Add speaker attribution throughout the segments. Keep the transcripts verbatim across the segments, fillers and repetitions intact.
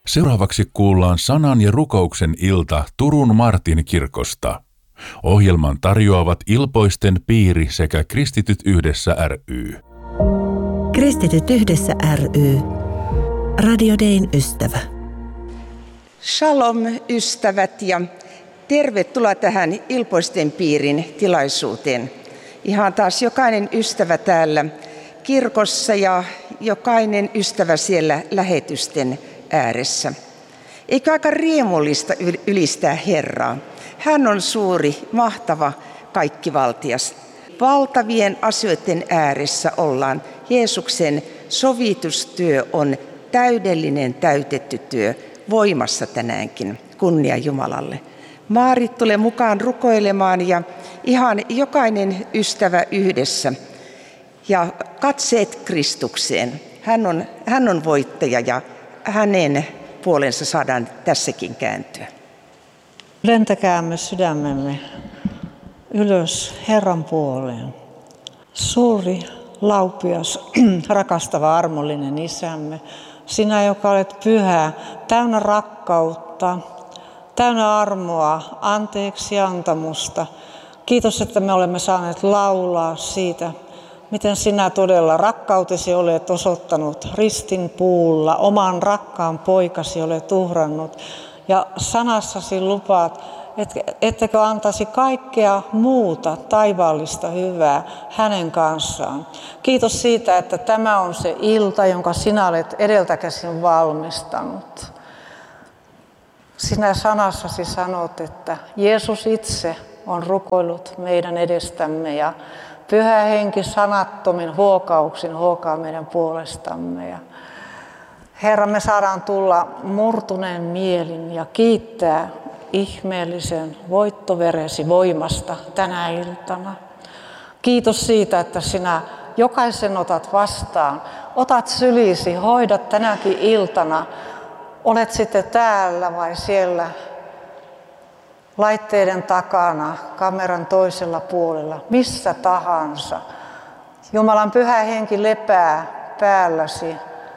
Speaker 1: Seuraavaksi kuullaan sanan ja rukouksen ilta Turun Martin kirkosta. Ohjelman tarjoavat Ilpoisten piiri sekä Kristityt yhdessä ry.
Speaker 2: Kristityt yhdessä ry. Radio Dayn ystävä.
Speaker 3: Shalom ystävät ja tervetuloa tähän Ilpoisten piirin tilaisuuteen. Ihan taas jokainen ystävä täällä kirkossa ja jokainen ystävä siellä lähetysten ääressä. Eikö aika riemullista ylistää Herraa? Hän on suuri, mahtava, kaikkivaltias. Valtavien asioiden ääressä ollaan. Jeesuksen sovitustyö on täydellinen, täytetty työ voimassa tänäänkin. Kunnia Jumalalle. Maarit tulee mukaan rukoilemaan ja ihan jokainen ystävä yhdessä. Ja katseet Kristukseen. Hän on, hän on voittaja ja hänen puolensa saadaan tässäkin kääntyä.
Speaker 4: Lentäkäämme sydämemme ylös Herran puoleen. Suuri, laupias, rakastava, armollinen Isämme, sinä, joka olet pyhä, täynnä rakkautta, täynnä armoa, anteeksi antamusta. Kiitos, että me olemme saaneet laulaa siitä, miten sinä todella rakkautesi olet osoittanut ristin puulla, oman rakkaan poikasi olet uhrannut. Ja sanassasi lupaat, ettekö antaisi kaikkea muuta taivaallista hyvää hänen kanssaan. Kiitos siitä, että tämä on se ilta, jonka sinä olet edeltäkäsin valmistanut. Sinä sanassasi sanot, että Jeesus itse on rukoillut meidän edestämme ja Pyhä Henki sanattomin huokauksin huokaa meidän puolestamme. Ja Herra, me saadaan tulla murtuneen mielin ja kiittää ihmeellisen voittoveresi voimasta tänä iltana. Kiitos siitä, että sinä jokaisen otat vastaan. Otat sylisi, hoidat tänäkin iltana. Olet sitten täällä vai siellä laitteiden takana, kameran toisella puolella, missä tahansa. Jumalan Pyhä Henki lepää päälläsi.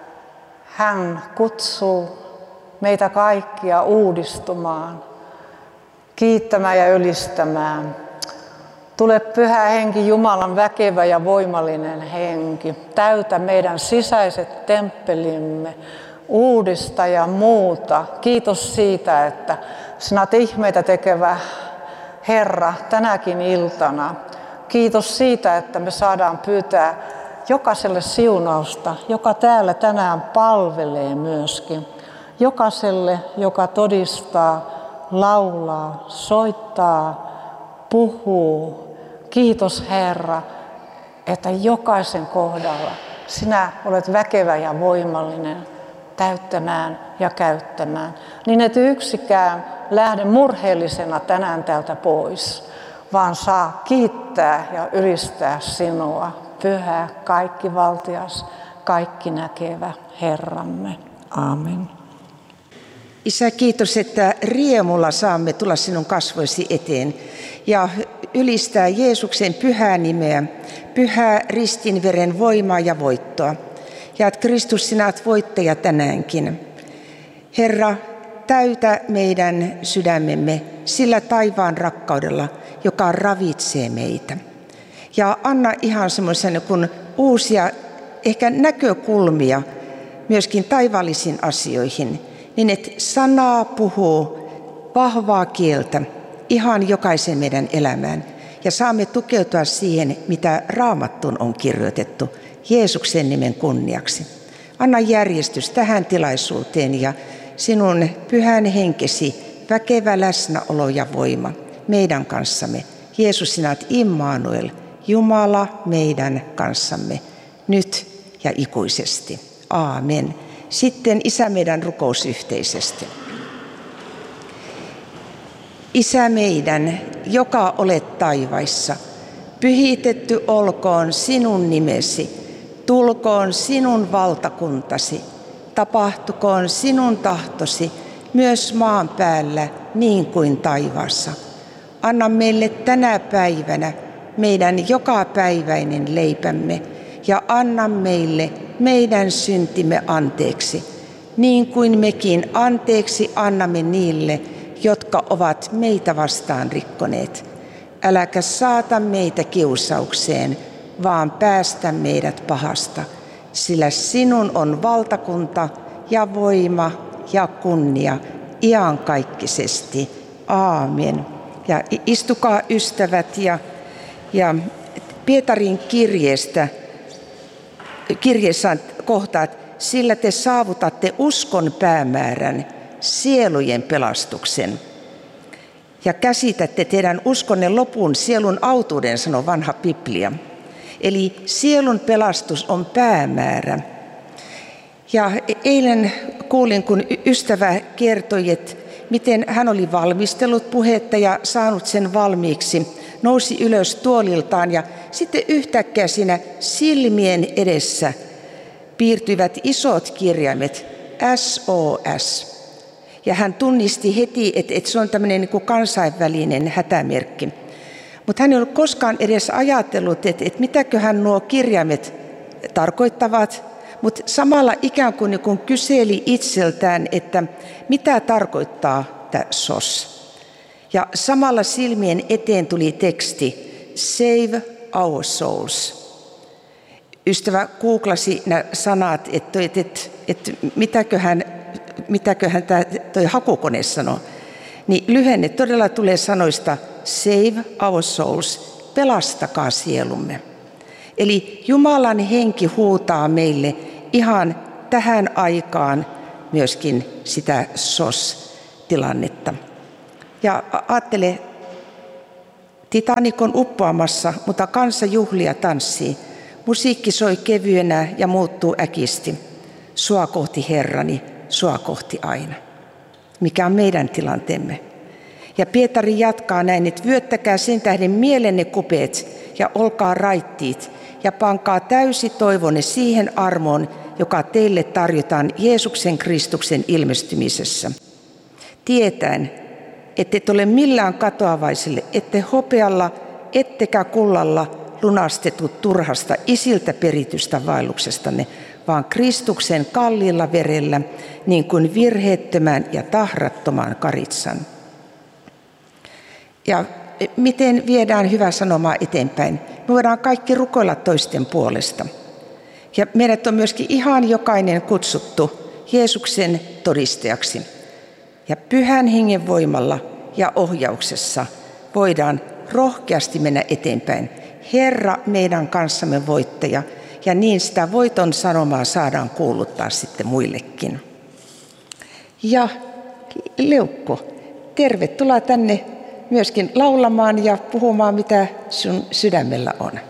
Speaker 4: Hän kutsuu meitä kaikkia uudistumaan, kiittämään ja ylistämään. Tule Pyhä Henki, Jumalan väkevä ja voimallinen henki. Täytä meidän sisäiset temppelimme, uudista ja muuta. Kiitos siitä, että sinä olet ihmeitä tekevä Herra tänäkin iltana. Kiitos siitä, että me saadaan pyytää jokaiselle siunausta, joka täällä tänään palvelee myöskin. Jokaiselle, joka todistaa, laulaa, soittaa, puhuu. Kiitos Herra, että jokaisen kohdalla sinä olet väkevä ja voimallinen täyttämään ja käyttämään. Niin et yksikään lähde murheellisena tänään täältä pois, vaan saa kiittää ja ylistää sinua. Pyhä, kaikkivaltias, kaikki näkevä Herramme. Aamen.
Speaker 3: Isä, kiitos, että riemulla saamme tulla sinun kasvoisi eteen ja ylistää Jeesuksen pyhää nimeä, pyhää ristinveren voimaa ja voittoa. Ja että Kristus, sinä olet voittaja tänäänkin. Herra, täytä meidän sydämemme sillä taivaan rakkaudella, joka ravitsee meitä. Ja anna ihan semmoisen kun uusia ehkä näkökulmia myöskin taivaallisiin asioihin, niin että sanaa puhuu vahvaa kieltä ihan jokaisen meidän elämään. Ja saamme tukeutua siihen, mitä Raamattuun on kirjoitettu Jeesuksen nimen kunniaksi. Anna järjestys tähän tilaisuuteen ja sinun pyhän henkesi väkevä läsnäolo ja voima meidän kanssamme. Jeesus, sinä olet Immanuel, Jumala meidän kanssamme, nyt ja ikuisesti. Aamen. Sitten Isä meidän rukous yhteisesti. Isä meidän, joka olet taivaissa, pyhitetty olkoon sinun nimesi, tulkoon sinun valtakuntasi, tapahtukoon sinun tahtosi myös maan päällä niin kuin taivaassa. Anna meille tänä päivänä meidän jokapäiväinen leipämme ja anna meille meidän syntimme anteeksi, niin kuin mekin anteeksi annamme niille, jotka ovat meitä vastaan rikkoneet. Äläkä saata meitä kiusaukseen, vaan päästä meidät pahasta, sillä sinun on valtakunta ja voima ja kunnia iankaikkisesti. Aamen. Ja istukaa ystävät ja, ja Pietarin kirjeestä, kirjeessä on kohtaat, sillä te saavutatte uskon päämäärän, sielujen pelastuksen. Ja käsitätte teidän uskonne lopun sielun autuuden, sanoo vanha Biblia. Eli sielun pelastus on päämäärä. Ja eilen kuulin, kun ystävä kertoi, että miten hän oli valmistellut puhetta ja saanut sen valmiiksi. Nousi ylös tuoliltaan ja sitten yhtäkkiä siinä silmien edessä piirtyivät isot kirjaimet S O S. Ja hän tunnisti heti, että, että se on tämmöinen niin kuin kansainvälinen hätämerkki. Mutta hän ei ollut koskaan edes ajatellut, että, että mitäköhän nuo kirjaimet tarkoittavat. Mutta samalla ikään kuin, niin kuin kyseli itseltään, että mitä tarkoittaa tämä S O S. Ja samalla silmien eteen tuli teksti Save our souls. Ystävä googlasi nämä sanat, että, että, että, että mitäköhän, mitäköhän tämä toi hakukone sanoo. Niin lyhenne todella tulee sanoista Save our souls, pelastakaa sielumme. Eli Jumalan henki huutaa meille ihan tähän aikaan myöskin sitä S O S-tilannetta. Ja ajattele, Titanic on uppoamassa, mutta kansa juhlia tanssii. Musiikki soi kevyenä ja muuttuu äkisti. Sua kohti Herrani, sua kohti aina. Mikä on meidän tilanteemme? Ja Pietari jatkaa näin, että vyöttäkää sen tähden mielenne kupeet ja olkaa raittiit ja pankaa täysi toivonne siihen armoon, joka teille tarjotaan Jeesuksen Kristuksen ilmestymisessä. Tietäen, ette et ole millään katoavaisille, ette hopealla, ettekä kullalla lunastetut turhasta isiltä peritystä vaelluksestanne, vaan Kristuksen kalliilla verellä, niin kuin virheettömän ja tahrattoman karitsan. Ja miten viedään hyvää sanomaa eteenpäin? Me voidaan kaikki rukoilla toisten puolesta. Ja meidät on myöskin ihan jokainen kutsuttu Jeesuksen todistajaksi. Ja Pyhän Hengen voimalla ja ohjauksessa voidaan rohkeasti mennä eteenpäin. Herra meidän kanssamme voittaja, ja niin sitä voiton sanomaa saadaan kuuluttaa sitten muillekin. Ja Leukko, tervetuloa tänne myöskin laulamaan ja puhumaan, mitä sun sydämellä on.